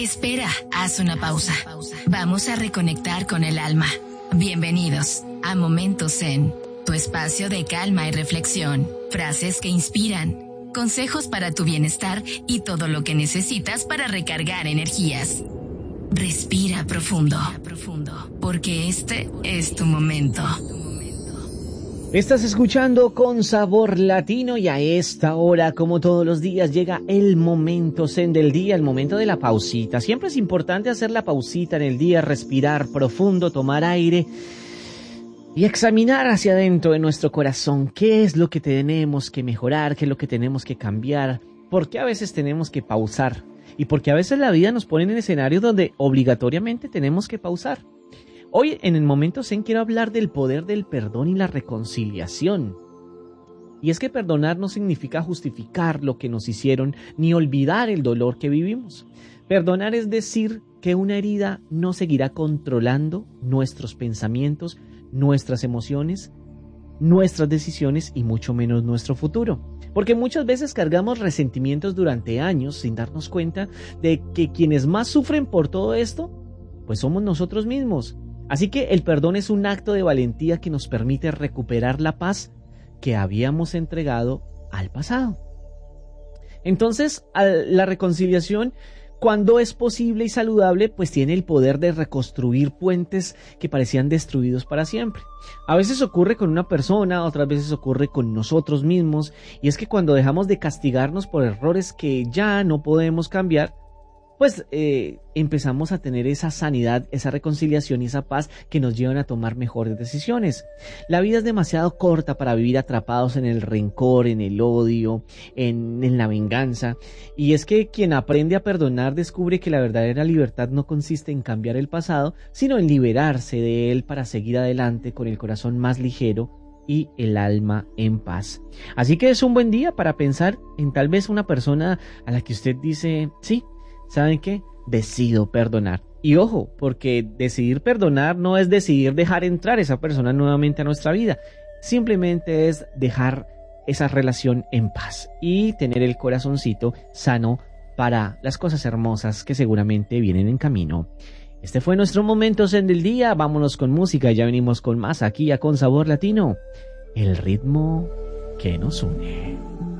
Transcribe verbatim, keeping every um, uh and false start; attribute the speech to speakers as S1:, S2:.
S1: Espera, haz una pausa. Vamos a reconectar con el alma. Bienvenidos a Momento Zen, tu espacio de calma y reflexión. Frases que inspiran, consejos para tu bienestar y todo lo que necesitas para recargar energías. Respira profundo, porque este es tu momento.
S2: Estás escuchando Con Sabor Latino y a esta hora, como todos los días, llega el momento zen del día, el momento de la pausita. Siempre es importante hacer la pausita en el día, respirar profundo, tomar aire y examinar hacia adentro de nuestro corazón qué es lo que tenemos que mejorar, qué es lo que tenemos que cambiar, por qué a veces tenemos que pausar y por qué a veces la vida nos pone en escenarios donde obligatoriamente tenemos que pausar. Hoy en el Momento Zen quiero hablar del poder del perdón y la reconciliación. Y es que perdonar no significa justificar lo que nos hicieron ni olvidar el dolor que vivimos. Perdonar es decir que una herida no seguirá controlando nuestros pensamientos, nuestras emociones, nuestras decisiones y mucho menos nuestro futuro. Porque muchas veces cargamos resentimientos durante años sin darnos cuenta de que quienes más sufren por todo esto, pues somos nosotros mismos. Así que el perdón es un acto de valentía que nos permite recuperar la paz que habíamos entregado al pasado. Entonces, la reconciliación, cuando es posible y saludable, pues tiene el poder de reconstruir puentes que parecían destruidos para siempre. A veces ocurre con una persona, otras veces ocurre con nosotros mismos, y es que cuando dejamos de castigarnos por errores que ya no podemos cambiar, pues eh, empezamos a tener esa sanidad, esa reconciliación y esa paz que nos llevan a tomar mejores decisiones. La vida es demasiado corta para vivir atrapados en el rencor, en el odio, en, en la venganza. Y es que quien aprende a perdonar descubre que la verdadera libertad no consiste en cambiar el pasado, sino en liberarse de él para seguir adelante con el corazón más ligero y el alma en paz. Así que es un buen día para pensar en tal vez una persona a la que usted dice, sí, ¿saben qué? Decido perdonar. Y ojo, porque decidir perdonar no es decidir dejar entrar a esa persona nuevamente a nuestra vida. Simplemente es dejar esa relación en paz y tener el corazoncito sano para las cosas hermosas que seguramente vienen en camino. Este fue nuestro Momento Zen del día. Vámonos con música. Ya venimos con más aquí a Con Sabor Latino. El ritmo que nos une.